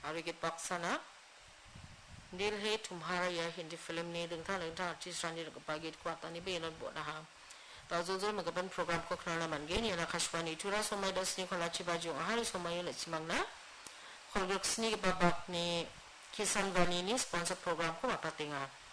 Arigit Baksana Dil he tumhara ya hindi film ni dengta artis rani pagi kuatan ni benar buat dah. Tahu magapan program ko kerana manggen ya nakashwani tura somai das ni kalau baju hari somai le cimangna. Kalau sini babak ni kisan bani ni sponsor program ko apa tengah.